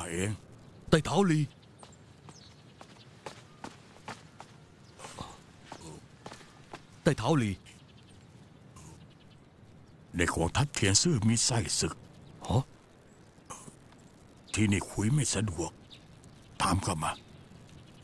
เองไต่เท้าลีไต่เท้าลีในของทัพเทียนซื่อมีไส้ศึกฮะที่นี่คุยไม่สะดวกตามเข้ามา